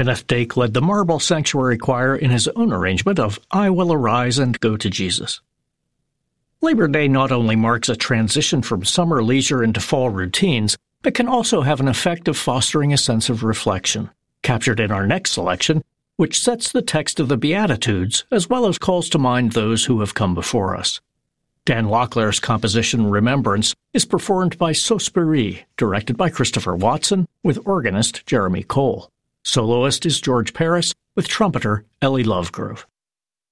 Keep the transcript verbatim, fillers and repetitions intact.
Kenneth Dake led the Marble Sanctuary Choir in his own arrangement of I Will Arise and Go to Jesus. Labor Day not only marks a transition from summer leisure into fall routines, but can also have an effect of fostering a sense of reflection, captured in our next selection, which sets the text of the Beatitudes as well as calls to mind those who have come before us. Dan Locklear's composition Remembrance is performed by Sospiri, directed by Christopher Watson, with organist Jeremy Cole. Soloist is George Paris, with trumpeter Ellie Lovegrove.